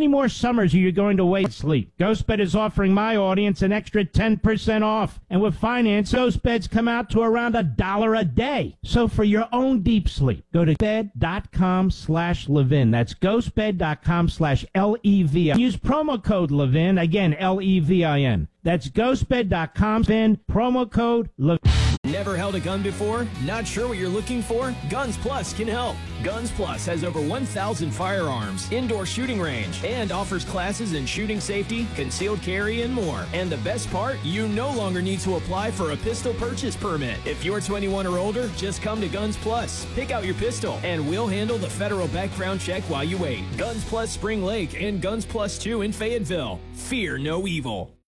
many more summers are you going to wait sleep? GhostBed is offering my audience an extra 10% off. And with finance, those beds come out to around $1 a day. So for your own deep sleep, go to bed.com/Levin. That's ghostbed.com/LEVIN. Use promo code Levin. Again, LEVIN. That's ghostbed.com/Levin. Promo code Levin. Never held a gun before? Not sure what you're looking for? Guns Plus can help. Guns Plus has over 1,000 firearms, indoor shooting range, and offers classes in shooting safety, concealed carry, and more. And the best part? You no longer need to apply for a pistol purchase permit. If you're 21 or older, just come to Guns Plus. Pick out your pistol, and we'll handle the federal background check while you wait. Guns Plus Spring Lake and Guns Plus 2 in Fayetteville. Fear no evil.